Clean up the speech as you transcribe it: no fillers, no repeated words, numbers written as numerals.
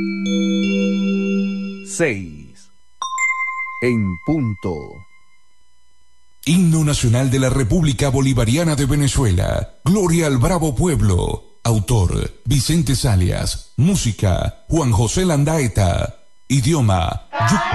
6 en punto. Himno Nacional de la República Bolivariana de Venezuela. Gloria al bravo pueblo. Autor: Vicente Salias. Música: Juan José Landaeta. Idioma: